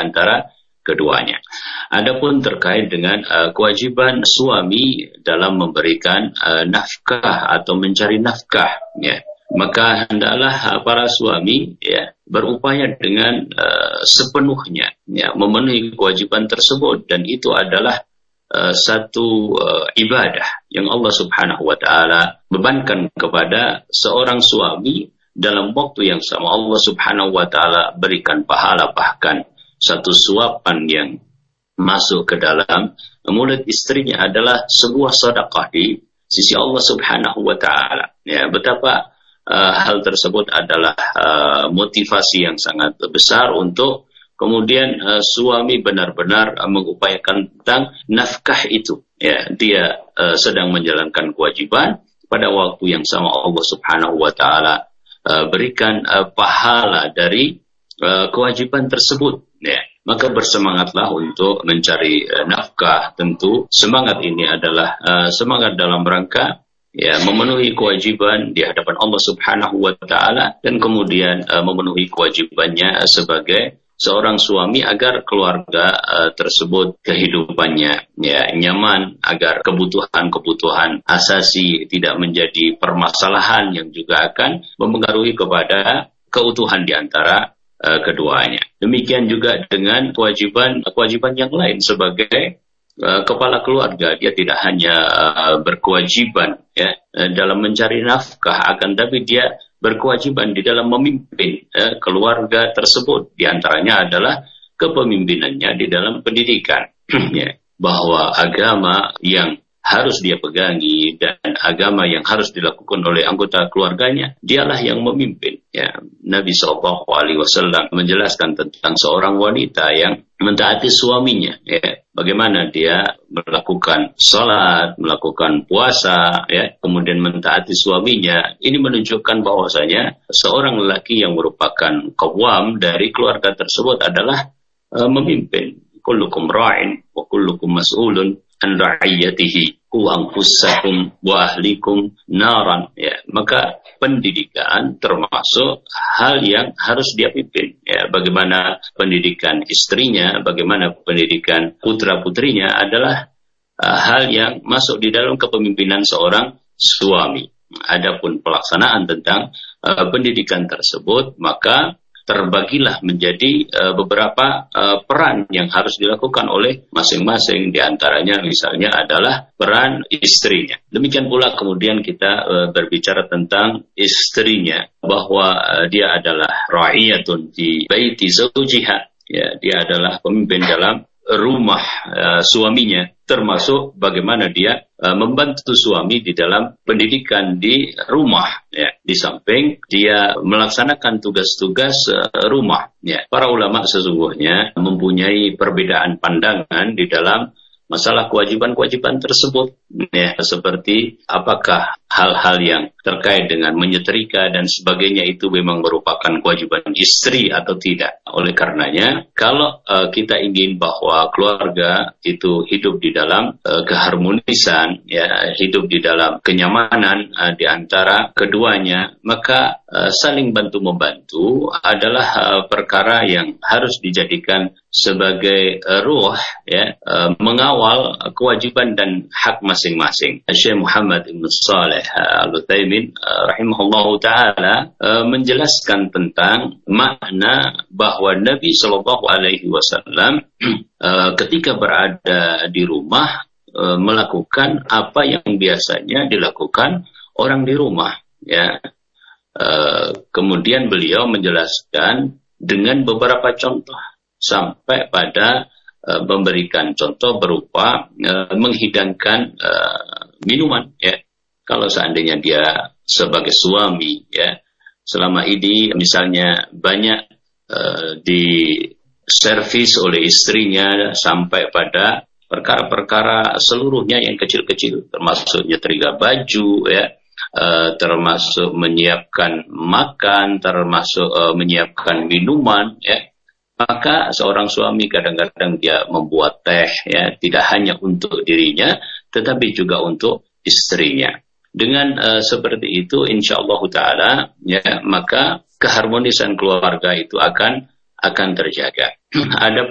antara keduanya. Adapun terkait dengan kewajiban suami dalam memberikan nafkah atau mencari nafkah, ya, maka hendaklah para suami, ya, berupaya dengan sepenuhnya, ya, memenuhi kewajiban tersebut, dan itu adalah satu ibadah yang Allah Subhanahu wa taala bebankan kepada seorang suami. Dalam waktu yang sama Allah Subhanahu wa taala berikan pahala, bahkan satu suapan yang masuk ke dalam mulut istrinya adalah sebuah sedekah di sisi Allah Subhanahu wa taala. Ya, betapa hal tersebut adalah motivasi yang sangat besar untuk kemudian suami benar-benar mengupayakan tentang nafkah itu. Ya, dia sedang menjalankan kewajiban, pada waktu yang sama Allah Subhanahu wa taala berikan pahala dari kewajiban tersebut. Ya, maka bersemangatlah untuk mencari nafkah. Tentu semangat ini adalah semangat dalam rangka, ya, memenuhi kewajiban di hadapan Allah Subhanahu wa taala, dan kemudian memenuhi kewajibannya sebagai seorang suami agar keluarga tersebut kehidupannya, ya, nyaman, agar kebutuhan-kebutuhan asasi tidak menjadi permasalahan yang juga akan mempengaruhi kepada keutuhan di antara keduanya. Demikian juga dengan kewajiban yang lain sebagai kepala keluarga. Dia tidak hanya berkewajiban, ya, dalam mencari nafkah, akan tapi dia berkewajiban di dalam memimpin keluarga tersebut. Di antaranya adalah kepemimpinannya di dalam pendidikan. Ya, bahwa agama yang harus dia pegangi dan agama yang harus dilakukan oleh anggota keluarganya, dialah yang memimpin. Ya, Nabi SAW menjelaskan tentang seorang wanita yang mentaati suaminya, ya, bagaimana dia melakukan salat, melakukan puasa, ya, kemudian mentaati suaminya. Ini menunjukkan bahwasanya seorang lelaki yang merupakan qawwam dari keluarga tersebut adalah memimpin. Kullukum ra'in wa kullukum mas'ulun an ra'iyatihi qu anfusakum wa ahlikum naran. Ya, maka pendidikan termasuk hal yang harus dia pimpin. Ya, bagaimana pendidikan istrinya, bagaimana pendidikan putra-putrinya adalah hal yang masuk di dalam kepemimpinan seorang suami. Adapun pelaksanaan tentang pendidikan tersebut, maka terbagilah menjadi beberapa peran yang harus dilakukan oleh masing-masing. Di antaranya misalnya adalah peran istrinya. Demikian pula kemudian kita berbicara tentang istrinya, bahwa dia adalah ra'iyatun di baiti zawjiha. Ya, dia adalah pemimpin dalam rumah suaminya, termasuk bagaimana dia membantu suami di dalam pendidikan di rumah, ya, di samping dia melaksanakan tugas-tugas rumah. Ya, para ulama sesungguhnya mempunyai perbedaan pandangan di dalam masalah kewajiban-kewajiban tersebut, ya, seperti apakah hal-hal yang terkait dengan menyetrika dan sebagainya itu memang merupakan kewajiban istri atau tidak. Oleh karenanya, kalau kita ingin bahwa keluarga itu hidup di dalam keharmonisan, ya, hidup di dalam kenyamanan di antara keduanya, maka saling bantu-membantu adalah perkara yang harus dijadikan sebagai ruh, ya, mengawal kewajiban dan hak masing-masing. Syekh Muhammad Ibn Saleh Al-Utsaimin rahimahullahu taala menjelaskan tentang makna bahwa Nabi sallallahu alaihi wasallam ketika berada di rumah melakukan apa yang biasanya dilakukan orang di rumah, ya. Kemudian beliau menjelaskan dengan beberapa contoh sampai pada memberikan contoh berupa menghidangkan minuman, ya. Kalau seandainya dia sebagai suami, ya, selama ini misalnya banyak diservis oleh istrinya sampai pada perkara-perkara seluruhnya yang kecil-kecil, termasuk nyetrika baju, ya, termasuk menyiapkan makan, termasuk menyiapkan minuman, ya. Maka seorang suami kadang-kadang dia membuat teh, ya, tidak hanya untuk dirinya tetapi juga untuk istrinya. Dengan seperti itu insyaallah taala, ya, maka keharmonisan keluarga itu akan terjaga. Ada